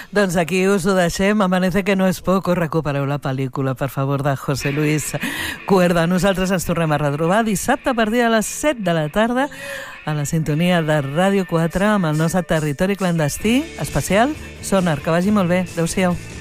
Doncs aquí us ho deixem. Amanece que no és poco. Recupereu la pel·lícula, per favor, de José Luis Cuerda. Nosaltres ens tornem a retrobar dissabte a partir de les 7 de la tarda a la sintonia de Ràdio 4 amb el nostre territori clandestí especial Sonar. Que vagi molt bé. Adéu-siau.